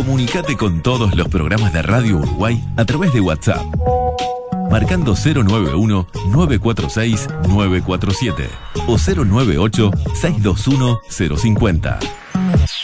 Comunicate con todos los programas de Radio Uruguay a través de WhatsApp, marcando 091-946-947 o 098-621-050.